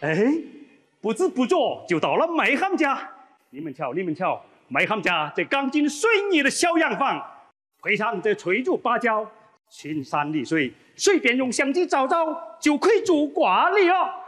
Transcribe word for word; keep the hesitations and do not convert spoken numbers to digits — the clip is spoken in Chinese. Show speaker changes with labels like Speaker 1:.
Speaker 1: 哎，不知不觉就到了麦行家。你们瞧，你们瞧，麦行家这钢筋水泥的小洋房，配上这翠竹芭蕉、青山绿水，随便用相机照照就可以做挂历了。